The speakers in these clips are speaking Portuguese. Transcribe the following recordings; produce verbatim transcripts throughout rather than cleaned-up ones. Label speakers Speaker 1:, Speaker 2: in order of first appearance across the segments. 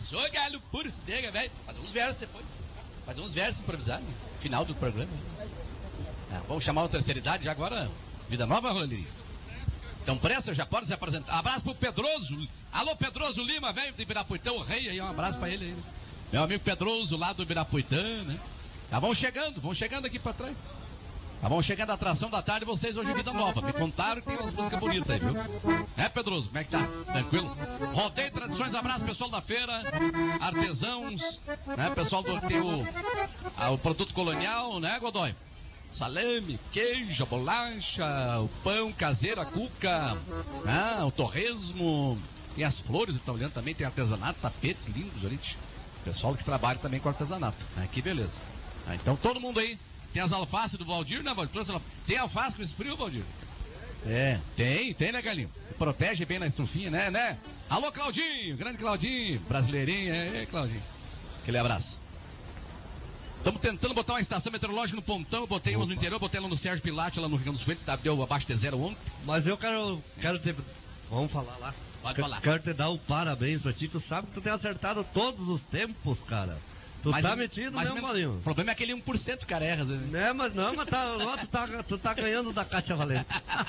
Speaker 1: versos. Ô, galho puro, se nega, velho. Fazer uns versos depois. Fazer uns versos improvisados. No final do programa. Ah, vamos chamar a terceira idade já agora. Vida nova, Rolinho? Então, pressa, já pode se apresentar. Abraço pro Pedroso. Alô, Pedroso Lima, velho do Ibirapuitã, o rei aí. Um abraço pra ele aí. Né? Meu amigo Pedroso, lá do Ibirapuitã, né? Tá, vão chegando, vão chegando aqui pra trás. Tá bom, chegando a atração da tarde, vocês hoje Vida Nova. Me contaram que tem umas músicas bonitas aí, viu? É, Pedroso, como é que tá? Tranquilo? Rodeio Tradições, abraço, pessoal da feira, artesãos, né? Pessoal do que tem o, a, o produto colonial, né, Godoy? Salame, queijo, bolacha, o pão caseiro, a cuca, ah, o torresmo, tem as flores, estão olhando também, tem artesanato, tapetes lindos, gente. Pessoal que trabalha também com artesanato. Ah, que beleza. Ah, então todo mundo aí. Tem as alfaces do Valdir, né, Valdir? Tem alface com esse frio, Valdir? É, tem, tem, né, Galinho? Protege bem na estufinha, né, né? Alô, Claudinho, grande Claudinho, brasileirinho, é, é, Claudinho. Aquele abraço. Estamos tentando botar uma estação meteorológica no Pontão, botei umas no interior, botei lá no Sérgio Pilate, lá no Rio Grande do Sul, tá, deu abaixo de zero ontem.
Speaker 2: Mas eu quero, quero ter... Vamos falar lá.
Speaker 1: Pode
Speaker 2: quero,
Speaker 1: falar.
Speaker 2: Quero te dar um parabéns pra ti, tu sabe que tu tem acertado todos os tempos, cara. Tu
Speaker 1: mas,
Speaker 2: tá metido,
Speaker 1: mas
Speaker 2: né, Malinho?
Speaker 1: O problema é aquele um por cento, cara, erra.
Speaker 2: Né, mas não, mas tá, ó, tu, tá, tu tá ganhando da Cátia Valente.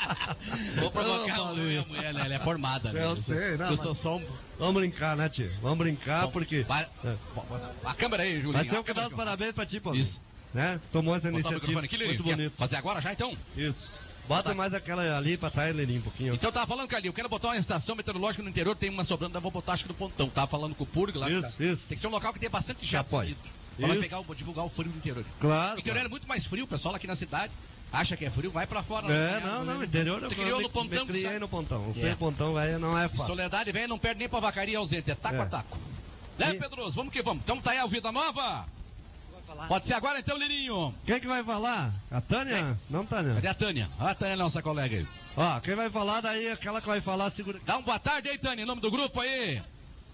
Speaker 1: Vou provocar a mulher, mulher, né? Ela é formada, né?
Speaker 2: Eu sei, não.
Speaker 1: Eu sou só um...
Speaker 2: Vamos brincar, né, tio? Vamos brincar,
Speaker 1: Bom,
Speaker 2: porque...
Speaker 1: Vai...
Speaker 2: É.
Speaker 1: A câmera aí, Julinho.
Speaker 2: Mas temos que dar os parabéns pra ti, pô.
Speaker 1: Isso.
Speaker 2: Né? Tomou essa
Speaker 1: Botar
Speaker 2: iniciativa,
Speaker 1: aqui,
Speaker 2: muito bonito.
Speaker 1: Fazer agora já, então?
Speaker 2: Isso. Bota
Speaker 1: tá.
Speaker 2: mais aquela ali pra trás, Leninho, um pouquinho.
Speaker 1: Então tava falando, Calil, eu quero botar uma estação meteorológica no interior, tem uma sobrando, eu vou botar acho que no Pontão. Tava falando com o Purgo lá.
Speaker 2: Isso,
Speaker 1: tá.
Speaker 2: isso.
Speaker 1: Tem que ser um local que tenha bastante jato seguido. Pra pegar o, divulgar o frio do interior.
Speaker 2: Claro.
Speaker 1: O interior
Speaker 2: claro.
Speaker 1: é muito mais frio, o pessoal aqui na cidade acha que é frio, vai pra fora.
Speaker 2: É, não, não, interior eu
Speaker 1: Você criou
Speaker 2: me,
Speaker 1: no Pontão,
Speaker 2: me criei
Speaker 1: sabe?
Speaker 2: no Pontão. Não
Speaker 1: É.
Speaker 2: sei, Pontão, velho, não é fácil.
Speaker 1: Soledade, velho, não perde nem pra vacaria ausente, é taco
Speaker 2: É.
Speaker 1: a taco. Né,
Speaker 2: E...
Speaker 1: Pedroso? Vamos que vamos. Então tá aí a Vida Nova. Pode ser agora então, Lirinho.
Speaker 2: Quem que vai falar? A Tânia?
Speaker 1: É.
Speaker 2: Não, Tânia?
Speaker 1: Cadê a Tânia? Olha a Tânia, nossa colega aí.
Speaker 2: Ó, quem vai falar daí, aquela que vai falar, segura.
Speaker 1: Dá um boa tarde aí, Tânia, em nome do grupo aí.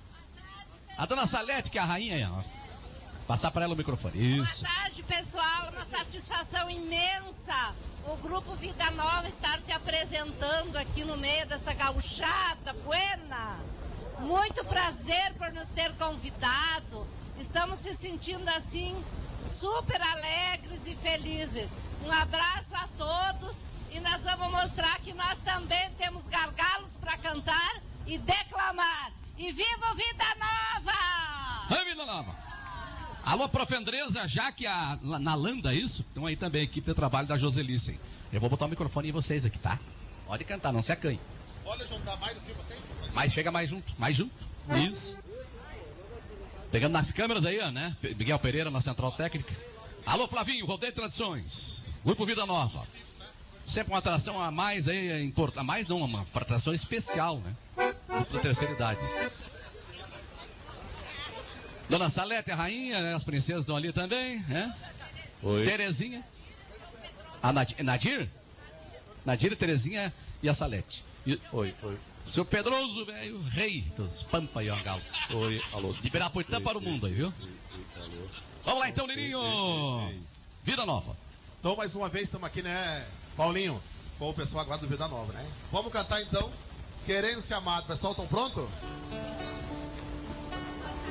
Speaker 1: A dona Salete, que é a rainha aí, ó. Passar para ela o microfone. Isso.
Speaker 3: Boa tarde, pessoal. Uma satisfação imensa o Grupo Vida Nova estar se apresentando aqui no meio dessa gauchada buena. Muito prazer por nos ter convidado. Estamos se sentindo assim super alegres e felizes. Um abraço a todos e nós vamos mostrar que nós também temos gargalos para cantar e declamar. E viva o Vida Nova!
Speaker 1: Vai, Vida Nova! Alô, Profendresa, já que a na Landa, isso? Então aí também a equipe de trabalho da Joselice. Eu vou botar o microfone em vocês aqui, tá? Pode cantar, não se acanhe.
Speaker 4: Pode juntar mais assim vocês?
Speaker 1: Mas chega mais junto, mais junto. Isso. Pegando nas câmeras aí, ó, né? Miguel Pereira na Central Técnica. Alô, Flavinho, Rodeio Tradições. Grupo Vida Nova. Sempre uma atração a mais aí, importante. A mais não, uma atração especial, né? Grupo da terceira idade. Dona Salete, a rainha, né? As princesas estão ali também, né?
Speaker 2: Oi.
Speaker 1: Terezinha. A Nadir? Nadir, Nadir, Terezinha e a Salete. E...
Speaker 2: Oi, oi.
Speaker 1: Seu Pedroso, velho, rei dos Pampa e Galo.
Speaker 2: Oi, alô.
Speaker 1: De Ibirapuitã para o mundo aí, viu? Vamos lá então, Lirinho. Vida Nova.
Speaker 4: Então, mais uma vez, estamos aqui, né, Paulinho? Com o pessoal agora do Vida Nova, né? Vamos cantar então. Querência Amado. Pessoal, estão prontos?